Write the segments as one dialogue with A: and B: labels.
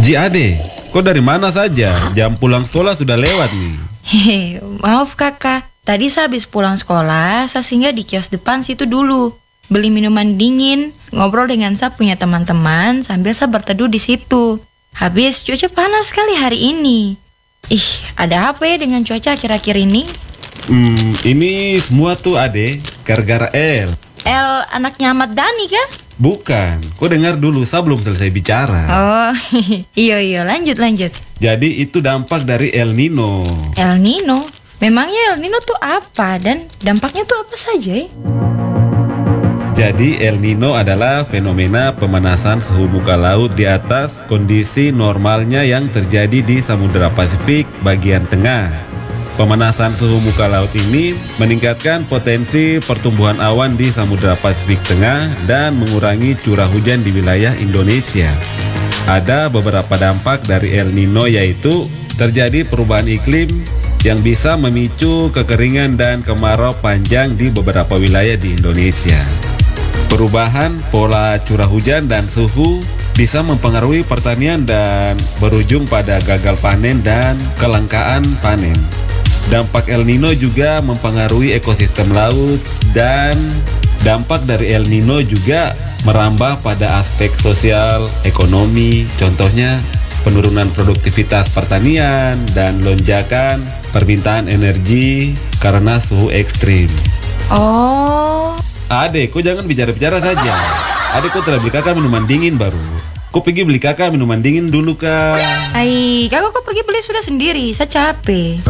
A: Ji Ade, kok dari mana saja? Jam pulang sekolah sudah lewat nih.
B: Hehe, maaf kakak. Tadi saya habis pulang sekolah, saya singgah di kios depan situ dulu. Beli minuman dingin, ngobrol dengan saya punya teman-teman sambil saya berteduh di situ. Habis cuaca panas sekali hari ini. Ih, ada apa ya dengan cuaca akhir-akhir ini?
A: Ini semua tuh Ade, gara-gara El.
B: El anaknya Ahmad Dhani kah?
A: Bukan, kau dengar dulu, saya belum selesai bicara.
B: Oh, iya, lanjut.
A: Jadi itu dampak dari El Nino.
B: El Nino? Memangnya El Nino tuh apa dan dampaknya tuh apa saja ya?
A: Jadi El Nino adalah fenomena pemanasan suhu muka laut di atas kondisi normalnya yang terjadi di Samudra Pasifik bagian tengah. Pemanasan suhu muka laut ini meningkatkan potensi pertumbuhan awan di Samudra Pasifik Tengah dan mengurangi curah hujan di wilayah Indonesia. Ada beberapa dampak dari El Nino, yaitu terjadi perubahan iklim yang bisa memicu kekeringan dan kemarau panjang di beberapa wilayah di Indonesia. Perubahan pola curah hujan dan suhu bisa mempengaruhi pertanian dan berujung pada gagal panen dan kelangkaan panen. Dampak El Nino juga mempengaruhi ekosistem laut, dan dampak dari El Nino juga merambah pada aspek sosial ekonomi, contohnya penurunan produktivitas pertanian dan lonjakan permintaan energi karena suhu ekstrim.
B: Oh,
A: Adek, kau jangan bicara-bicara saja. Adek, kau telah beli kakak minuman dingin baru. Kau pergi beli kakak minuman dingin dulu kak.
B: hai, kakak kok pergi beli sudah sendiri, saya capek.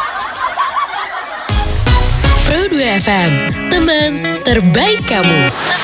C: Pro 2 FM, teman terbaik kamu.